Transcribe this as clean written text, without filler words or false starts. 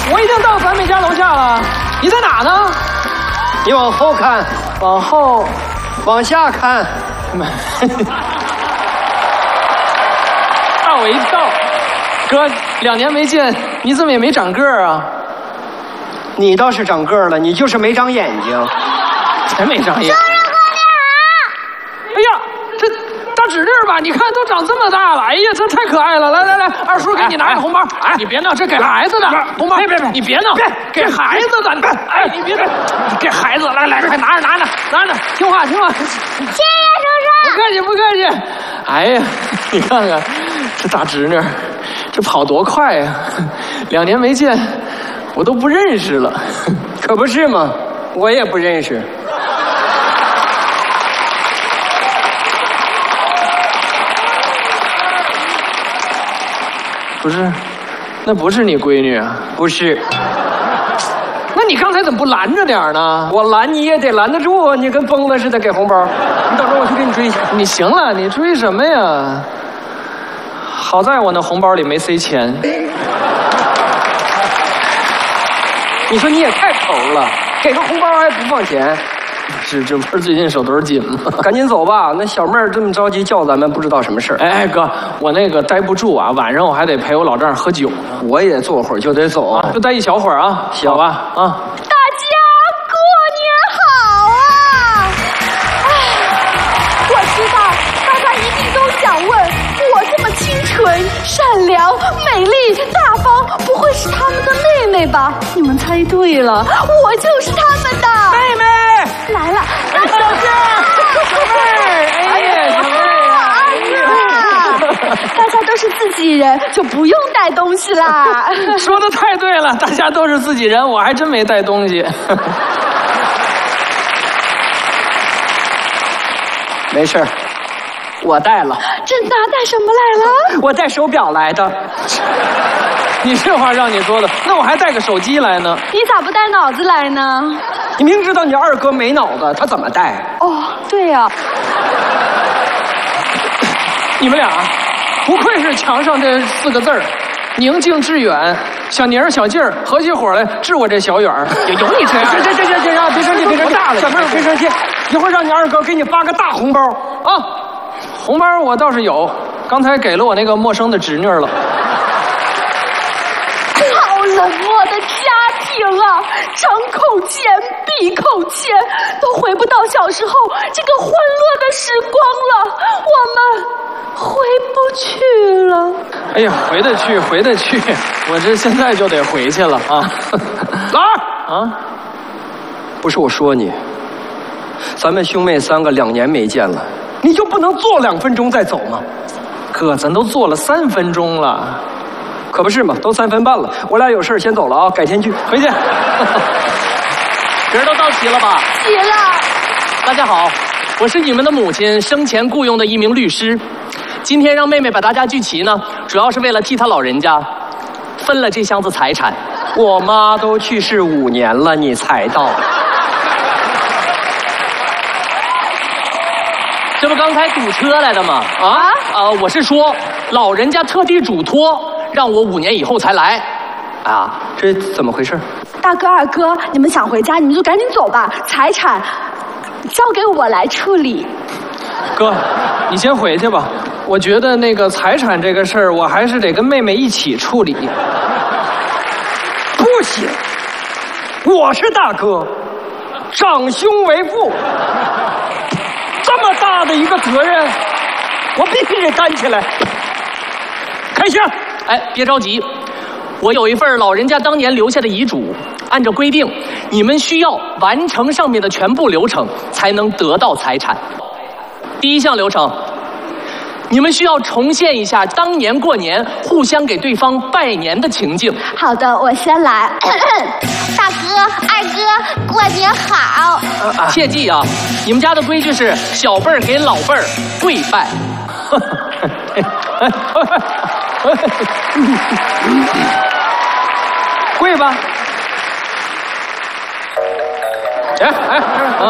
我已经到咱们家楼下了，你在哪呢？ 你往后看， 往后， 往下看。 吓我一跳。哥，2年没见，你怎么也没长个儿啊？ 你倒是长个儿了，你就是没长眼睛。 才没长眼。 生日快乐！ 哎呀，这大侄女吧，你看都长这么大了，哎呀，这太可爱了！来，二叔给你拿个红包。哎，你别闹，这给孩子的红包。别，你别闹，给孩子的。哎，你别，给孩子，来，快拿着，听话。谢谢叔叔。 不客气。哎呀，你看看这大侄女，这跑多快呀！2年没见，我都不认识了。 可不是嘛，我也不认识。 不是，那不是你闺女啊？ 不是。 那你刚才怎么不拦着点呢？ 我拦你也得拦得住啊！你跟疯了似的给红包，你等着我去给你追去。 你行了，你追什么呀？好在我那红包里没塞钱。 你说你也太抠了，给个红包还不放钱？ 这不是最近手头紧吗？ 赶紧走吧，那小妹儿这么着急叫咱们，不知道什么事儿。 哎，哥，我那个待不住啊，晚上我还得陪我老丈人喝酒呢。 我也坐会儿就得走就待一小会儿啊， 行吧啊。 大家过年好啊！我知道大家一定都想问，我这么清纯、善良、美丽、大方，不会是他们的妹妹吧？你们猜对了，我就是他们的妹妹。 来了， 小妹，哎呀，小妹啊！大家都是自己人，就不用带东西啦。 说的太对了，大家都是自己人，我还真没带东西。 没事儿，我带了。 真的？带什么来了？ 我带手表来的。 你这话让你说的，那我还带个手机来呢。 你咋不带脑子来呢？ 你明知道你二哥没脑子，他怎么带？ 哦，对呀。 你们俩不愧是墙上这4个字儿，宁静致远。小宁儿、小静儿合起伙来治我这小远儿，有你这样？ 行，别生气， 大了， 小妹儿别生气，一会儿让你二哥给你发个大红包啊！红包我倒是有，刚才给了我那个陌生的侄女了。 好冷漠的家庭啊，张口钱闭口钱，都回不到小时候这个欢乐的时光了，我们回不去了。 哎呀，回得去，我这现在就得回去了啊！老二啊， 不是我说你，咱们兄妹3个2年没见了，你就不能坐2分钟再走吗？ 哥，咱都坐了3分钟了。 可不是嘛，都3分半了，我俩有事先走了啊，改天聚， 回去。 人都到齐了吧？ 齐了。 大家好，我是你们的母亲生前雇佣的一名律师，今天让妹妹把大家聚齐呢，主要是为了替她老人家分了这箱子财产。 我妈都去世5年了，你才到。 这不刚才堵车来的吗？我是说老人家特地嘱托让我5年以后才来。啊， 这怎么回事？ 大哥二哥，你们想回家你们就赶紧走吧，财产交给我来处理。 哥，你先回去吧，我觉得那个财产这个事儿，我还是得跟妹妹一起处理。 不行，我是大哥，长兄为父，这么大的一个责任，我必须得担起来。开箱。 哎，别着急，我有一份老人家当年留下的遗嘱，按照规定，你们需要完成上面的全部流程，才能得到财产。第1项流程，你们需要重现一下当年过年互相给对方拜年的情景。 好的，我先来。大哥、二哥，过年好。 切记啊，你们家的规矩是小辈儿给老辈儿跪拜。 跪吧。哎。